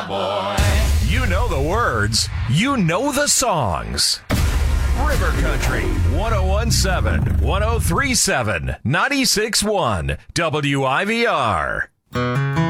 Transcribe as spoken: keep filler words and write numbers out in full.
boy. You know the words. You know the songs. River Country, one oh one point seven, one oh three point seven, ninety-six point one, W I V R.